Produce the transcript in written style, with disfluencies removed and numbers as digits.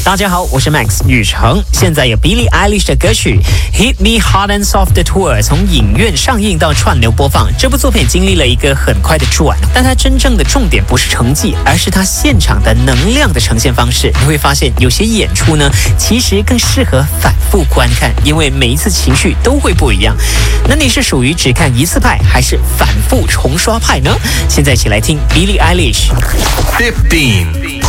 大家好，我是 Max 宇成。现在有 Billie Eilish 的歌曲《Hit Me Hard and Soft》的 tour 从影院上映到串流播放，这部作品经历了一个很快的转，但它真正的重点不是成绩，而是它现场的能量的呈现方式。你会发现有些演出呢，其实更适合反复观看，因为每一次情绪都会不一样。那你是属于只看一次派，还是反复重刷派呢？现在一起来听 Billie Eilish。 15